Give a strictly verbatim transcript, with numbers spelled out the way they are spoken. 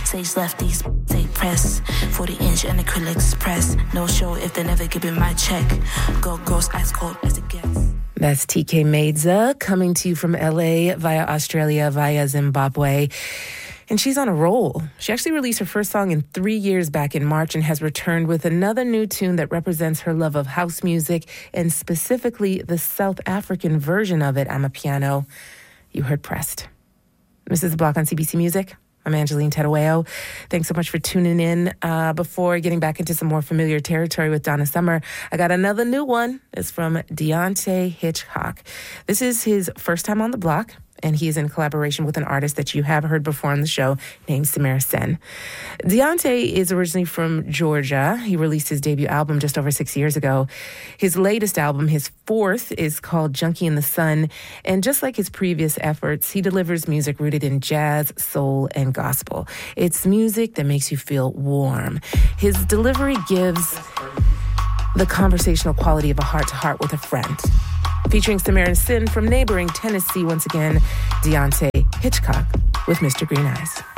Sage lefties, they press. forty inch and acrylics press. No show if they never give me my check. Go gross, ice cold as it gets. That's T K Maidza coming to you from L A via Australia, via Zimbabwe. And she's on a roll. She actually released her first song in three years back in March and has returned with another new tune that represents her love of house music and specifically the South African version of it, Amapiano. You heard Pressed. This is The Block on C B C Music. I'm Angeline Tedaweo. Thanks so much for tuning in. Uh, before getting back into some more familiar territory with Donna Summer, I got another new one. It's from Deontay Hitchcock. This is his first time on the block, and he is in collaboration with an artist that you have heard before on the show named Samira Sen. Deontay is originally from Georgia. He released his debut album just over six years ago. His latest album, his fourth, is called Junkie in the Sun. And just like his previous efforts, he delivers music rooted in jazz, soul, and gospel. It's music that makes you feel warm. His delivery gives the conversational quality of a heart-to-heart with a friend. Featuring Samira Sen from neighboring Tennessee, once again, Deontay Hitchcock with Mister Green Eyes.